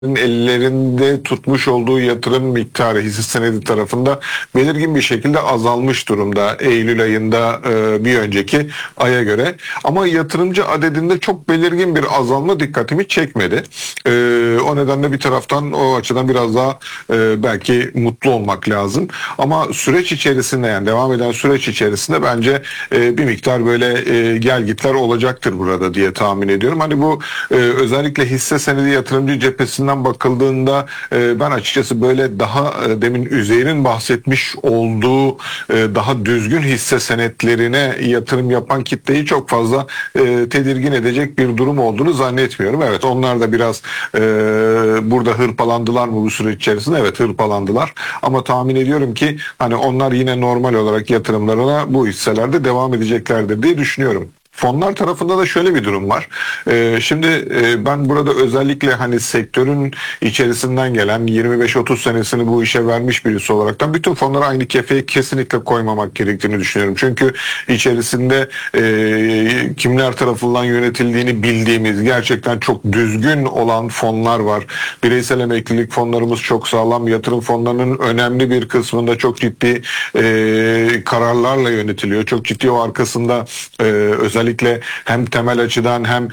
ellerinde tutmuş olduğu yatırım miktarı hisse senedi tarafında belirgin bir şekilde azalmış durumda Eylül ayında bir önceki aya göre. Ama yatırımcı adedinde çok belirgin bir azalma dikkatimi çekmedi. O nedenle bir taraftan o açıdan biraz daha belki mutlu olmak lazım. Ama süreç içerisinde, yani devam eden süreç içerisinde bence bir miktar böyle gelgitler olacaktır burada diye tahmin ediyorum. Hani bu özellikle hisse senedi yatırımcı cephesinden bakıldığında ben açıkçası böyle daha demin Üzeyir'in bahsetmiş olduğu daha düzgün hisse senetlerine yatırım yapan kitleyi çok fazla tedirgin edecek bir durum olduğunu zannetmiyorum. Evet, onlar da biraz burada hırpalandılar mı bu süreç içerisinde? Evet, hırpalandılar. Ama tahmin ediyorum ki hani onlar yine normal olarak yatırımlarına bu hisselerde devam edeceklerdir diye düşünüyorum. Fonlar tarafında da şöyle bir durum var. Şimdi ben burada özellikle hani sektörün içerisinden gelen 25-30 senesini bu işe vermiş birisi olaraktan bütün fonları aynı kefeye kesinlikle koymamak gerektiğini düşünüyorum. Çünkü içerisinde kimler tarafından yönetildiğini bildiğimiz gerçekten çok düzgün olan fonlar var. Bireysel emeklilik fonlarımız çok sağlam. Yatırım fonlarının önemli bir kısmında çok ciddi kararlarla yönetiliyor. Çok ciddi o arkasında özellikle hem temel açıdan hem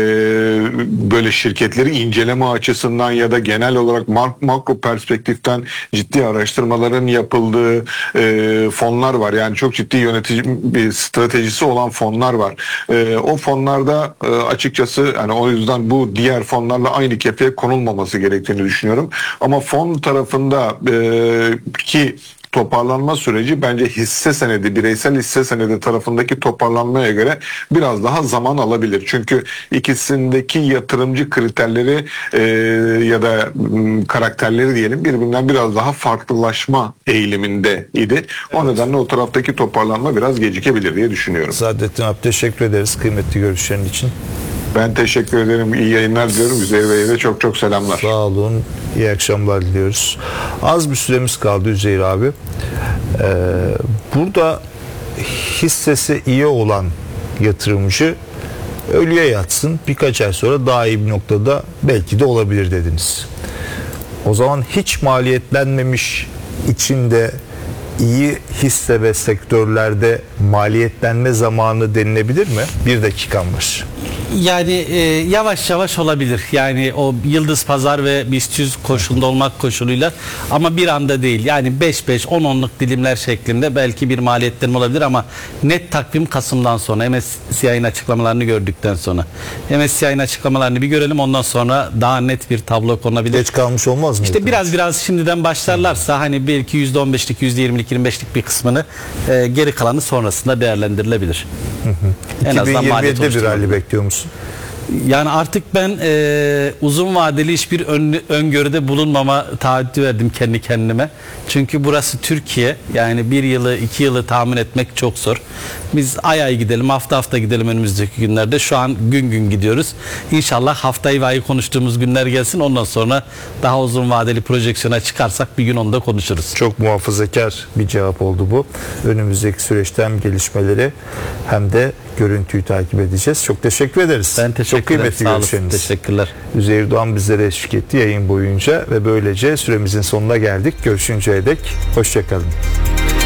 böyle şirketleri inceleme açısından ya da genel olarak makro perspektiften ciddi araştırmaların yapıldığı fonlar var. Yani çok ciddi yönetici bir stratejisi olan fonlar var. O fonlarda açıkçası yani o yüzden bu diğer fonlarla aynı kefeye konulmaması gerektiğini düşünüyorum. Ama fon tarafında ki toparlanma süreci bence hisse senedi, bireysel hisse senedi tarafındaki toparlanmaya göre biraz daha zaman alabilir. Çünkü ikisindeki yatırımcı kriterleri ya da karakterleri diyelim birbirinden biraz daha farklılaşma eğiliminde idi. O nedenle o taraftaki toparlanma biraz gecikebilir diye düşünüyorum. Saadettin abi, teşekkür ederiz kıymetli görüşlerin için. Ben teşekkür ederim. İyi yayınlar diliyorum. Üzeyir Bey'e de çok çok selamlar. Sağ olun. İyi akşamlar diliyoruz. Az bir süremiz kaldı Üzeyir abi. Burada hissesi iyi olan yatırımcı ölüye yatsın. Birkaç ay sonra daha iyi bir noktada belki de olabilir dediniz. O zaman hiç maliyetlenmemiş içinde iyi hisse ve sektörlerde maliyetlenme zamanı denilebilir mi? Bir dakikam var. Yani yavaş yavaş olabilir. Yani o yıldız pazar ve BIST 100 koşulunda olmak koşuluyla, ama bir anda değil. Yani 5-5, 10-10'luk dilimler şeklinde belki bir maliyetlenme olabilir ama net takvim Kasım'dan sonra, MSCI'nin açıklamalarını gördükten sonra. MSCI'nin açıklamalarını bir görelim, ondan sonra daha net bir tablo konabilir. Geç kalmış olmaz mı? İşte biraz şimdiden başlarlarsa hani belki %15'lik, %20'lik, %25'lik bir kısmını, geri kalanı sonrasında değerlendirilebilir. En azından 2027'de bir rally bekliyor musun? Yani artık ben uzun vadeli hiçbir öngörüde bulunmama taahhütü verdim kendi kendime. Çünkü burası Türkiye. Yani bir yılı, 2 yılı tahmin etmek çok zor. Biz ay ay gidelim, hafta hafta gidelim önümüzdeki günlerde. Şu an gün gün gidiyoruz. İnşallah haftayı ve ayı konuştuğumuz günler gelsin. Ondan sonra daha uzun vadeli projeksiyona çıkarsak bir gün onu da konuşuruz. Çok muhafazakar bir cevap oldu bu. Önümüzdeki süreçte hem gelişmeleri hem de görüntüyü takip edeceğiz. Çok teşekkür ederiz. Ben teşekkür ederim. Çok kıymetli görüşleriniz. Teşekkürler. Üzeyir Doğan bizlere eşlik etti yayın boyunca ve böylece süremizin sonuna geldik. Görüşünceye dek hoşça kalın.